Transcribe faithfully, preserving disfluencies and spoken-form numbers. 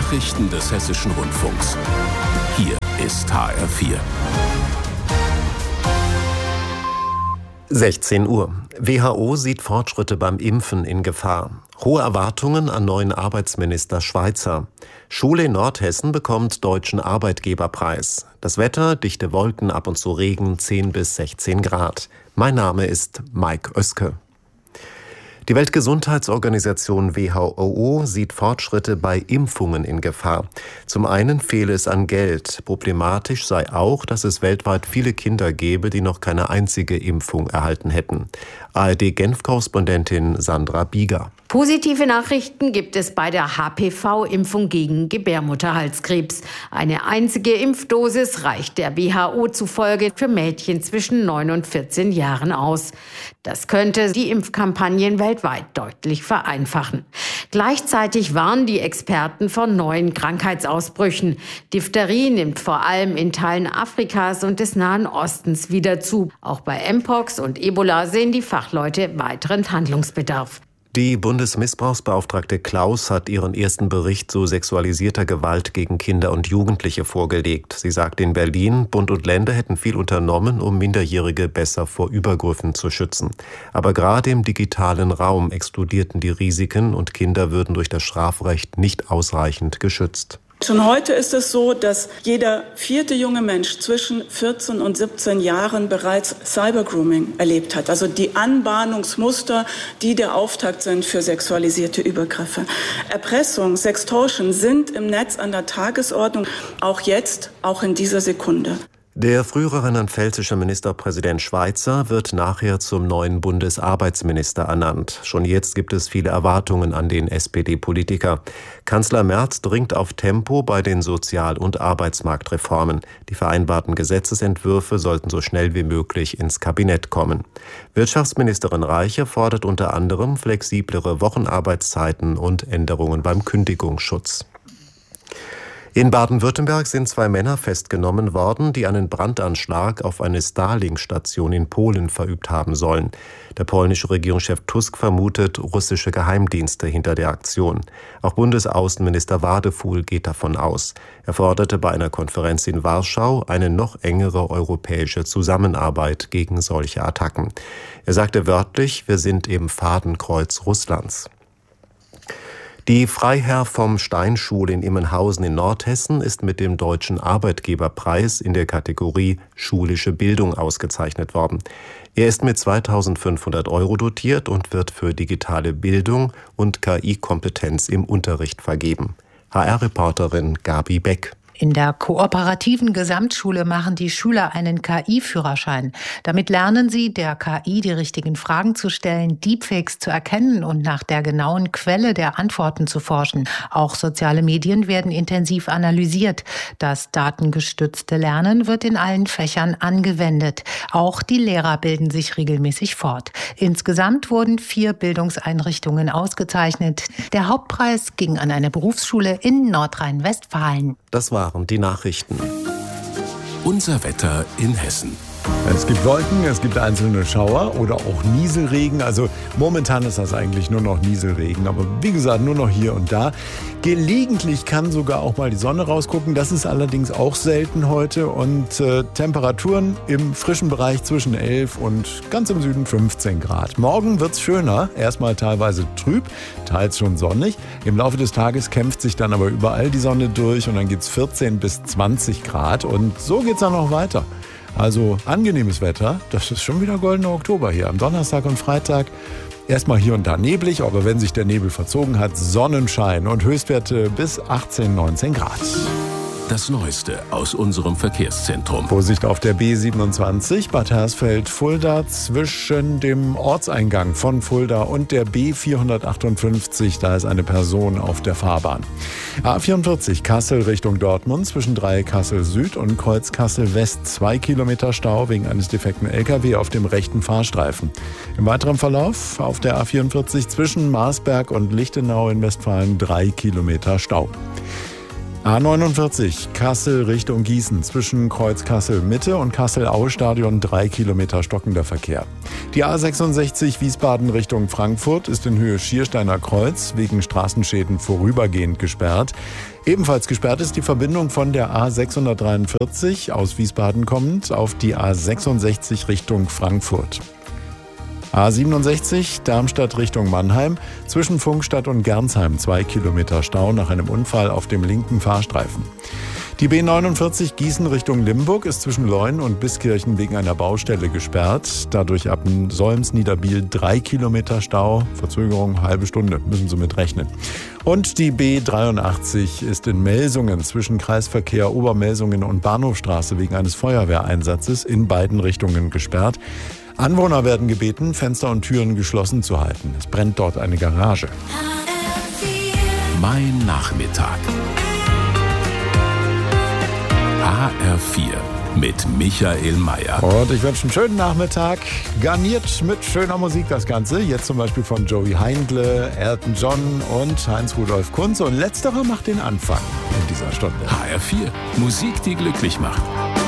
Nachrichten des Hessischen Rundfunks. Hier ist H R vier. sechzehn Uhr. W H O sieht Fortschritte beim Impfen in Gefahr. Hohe Erwartungen an neuen Arbeitsminister Schweizer. Schule in Nordhessen bekommt Deutschen Arbeitgeberpreis. Das Wetter, dichte Wolken, ab und zu Regen, zehn bis sechzehn Grad. Mein Name ist Mike Oeske. Die Weltgesundheitsorganisation W H O sieht Fortschritte bei Impfungen in Gefahr. Zum einen fehle es an Geld. Problematisch sei auch, dass es weltweit viele Kinder gäbe, die noch keine einzige Impfung erhalten hätten. A R D-Genf-Korrespondentin Sandra Bieger. Positive Nachrichten gibt es bei der H P V-Impfung gegen Gebärmutterhalskrebs. Eine einzige Impfdosis reicht der W H O zufolge für Mädchen zwischen neun und vierzehn Jahren aus. Das könnte die Impfkampagnen weltweit deutlich vereinfachen. Gleichzeitig warnen die Experten vor neuen Krankheitsausbrüchen. Diphtherie nimmt vor allem in Teilen Afrikas und des Nahen Ostens wieder zu. Auch bei Mpox und Ebola sehen die Fachleute weiteren Handlungsbedarf. Die Bundesmissbrauchsbeauftragte Klaus hat ihren ersten Bericht zu sexualisierter Gewalt gegen Kinder und Jugendliche vorgelegt. Sie sagt in Berlin, Bund und Länder hätten viel unternommen, um Minderjährige besser vor Übergriffen zu schützen. Aber gerade im digitalen Raum explodierten die Risiken und Kinder würden durch das Strafrecht nicht ausreichend geschützt. Schon heute ist es so, dass jeder vierte junge Mensch zwischen vierzehn und siebzehn Jahren bereits Cybergrooming erlebt hat. Also die Anbahnungsmuster, die der Auftakt sind für sexualisierte Übergriffe. Erpressung, Sextortion sind im Netz an der Tagesordnung, auch jetzt, auch in dieser Sekunde. Der frühere rheinland-pfälzische Ministerpräsident Schweizer wird nachher zum neuen Bundesarbeitsminister ernannt. Schon jetzt gibt es viele Erwartungen an den S P D-Politiker. Kanzler Merz dringt auf Tempo bei den Sozial- und Arbeitsmarktreformen. Die vereinbarten Gesetzesentwürfe sollten so schnell wie möglich ins Kabinett kommen. Wirtschaftsministerin Reiche fordert unter anderem flexiblere Wochenarbeitszeiten und Änderungen beim Kündigungsschutz. In Baden-Württemberg sind zwei Männer festgenommen worden, die einen Brandanschlag auf eine Starlink-Station in Polen verübt haben sollen. Der polnische Regierungschef Tusk vermutet russische Geheimdienste hinter der Aktion. Auch Bundesaußenminister Wadefuhl geht davon aus. Er forderte bei einer Konferenz in Warschau eine noch engere europäische Zusammenarbeit gegen solche Attacken. Er sagte wörtlich, wir sind im Fadenkreuz Russlands. Die Freiherr vom Stein-Schule in Immenhausen in Nordhessen ist mit dem Deutschen Arbeitgeberpreis in der Kategorie Schulische Bildung ausgezeichnet worden. Er ist mit zweitausendfünfhundert Euro dotiert und wird für digitale Bildung und K I-Kompetenz im Unterricht vergeben. H R-Reporterin Gabi Beck. In der kooperativen Gesamtschule machen die Schüler einen K I-Führerschein. Damit lernen sie, der K I die richtigen Fragen zu stellen, Deepfakes zu erkennen und nach der genauen Quelle der Antworten zu forschen. Auch soziale Medien werden intensiv analysiert. Das datengestützte Lernen wird in allen Fächern angewendet. Auch die Lehrer bilden sich regelmäßig fort. Insgesamt wurden vier Bildungseinrichtungen ausgezeichnet. Der Hauptpreis ging an eine Berufsschule in Nordrhein-Westfalen. Das waren die Nachrichten. Unser Wetter in Hessen. Es gibt Wolken, es gibt einzelne Schauer oder auch Nieselregen. Also momentan ist das eigentlich nur noch Nieselregen. Aber wie gesagt, nur noch hier und da. Gelegentlich kann sogar auch mal die Sonne rausgucken. Das ist allerdings auch selten heute. Und äh, Temperaturen im frischen Bereich zwischen elf und ganz im Süden fünfzehn Grad. Morgen wird's schöner. Erstmal teilweise trüb, teils schon sonnig. Im Laufe des Tages kämpft sich dann aber überall die Sonne durch. Und dann geht's vierzehn bis zwanzig Grad. Und so geht's dann noch weiter. Also angenehmes Wetter, das ist schon wieder goldener Oktober hier. Am Donnerstag und Freitag erstmal hier und da neblig, aber wenn sich der Nebel verzogen hat, Sonnenschein und Höchstwerte bis achtzehn, neunzehn Grad. Das Neueste aus unserem Verkehrszentrum. Vorsicht auf der B siebenundzwanzig, Bad Hersfeld-Fulda zwischen dem Ortseingang von Fulda und der B vierhundertachtundfünfzig. Da ist eine Person auf der Fahrbahn. A vierundvierzig Kassel Richtung Dortmund zwischen Dreieck Kassel Süd und Kreuz Kassel West. Zwei Kilometer Stau wegen eines defekten L K W auf dem rechten Fahrstreifen. Im weiteren Verlauf auf der A vierundvierzig zwischen Marsberg und Lichtenau in Westfalen drei Kilometer Stau. A neunundvierzig, Kassel Richtung Gießen, zwischen Kreuz Kassel-Mitte und Kassel-Aue-Stadion drei Kilometer stockender Verkehr. Die A sechsundsechzig Wiesbaden Richtung Frankfurt ist in Höhe Schiersteiner Kreuz wegen Straßenschäden vorübergehend gesperrt. Ebenfalls gesperrt ist die Verbindung von der A sechshundertdreiundvierzig aus Wiesbaden kommend auf die A sechsundsechzig Richtung Frankfurt. A siebenundsechzig, Darmstadt Richtung Mannheim, zwischen Funkstadt und Gernsheim zwei Kilometer Stau nach einem Unfall auf dem linken Fahrstreifen. Die B neunundvierzig Gießen Richtung Limburg ist zwischen Leun und Biskirchen wegen einer Baustelle gesperrt. Dadurch ab Solms-Niederbiel drei Kilometer Stau, Verzögerung halbe Stunde, müssen Sie mit rechnen. Und die B dreiundachtzig ist in Melsungen zwischen Kreisverkehr Obermelsungen und Bahnhofstraße wegen eines Feuerwehreinsatzes in beiden Richtungen gesperrt. Anwohner werden gebeten, Fenster und Türen geschlossen zu halten. Es brennt dort eine Garage. Mein Nachmittag. H R vier mit Michael Mayer. Und ich wünsche einen schönen Nachmittag. Garniert mit schöner Musik das Ganze. Jetzt zum Beispiel von Joey Heindle, Elton John und Heinz-Rudolf Kunze. Und letzterer macht den Anfang in dieser Stunde. H R vier. Musik, die glücklich macht.